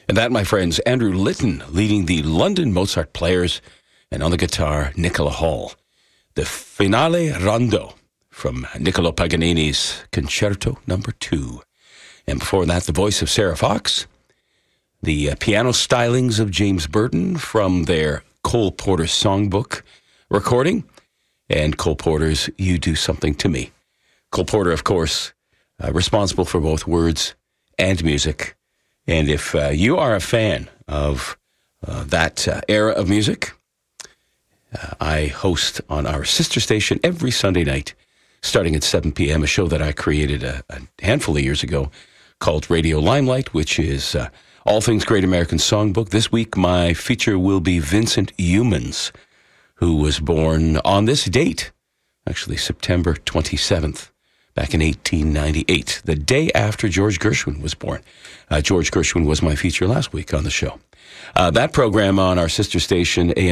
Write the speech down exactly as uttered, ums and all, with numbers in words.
And that, my friends, Andrew Litton leading the London Mozart Players, and on the guitar, Nicola Hall. The Finale Rondo from Niccolo Paganini's Concerto Number Two. And before that, the voice of Sarah Fox. The uh, piano stylings of James Burton from their Cole Porter Songbook recording. And Cole Porter's You Do Something to Me. Cole Porter, of course, uh, responsible for both words and music. And if uh, you are a fan of uh, that uh, era of music, uh, I host on our sister station every Sunday night, starting at seven p.m., a show that I created a, a handful of years ago called Radio Limelight, which is uh, all things Great American Songbook. This week, my feature will be Vincent Youmans, who was born on this date, actually September twenty-seventh. Back in eighteen ninety-eight, the day after George Gershwin was born. Uh, George Gershwin was my feature last week on the show. Uh, that program on our sister station, A M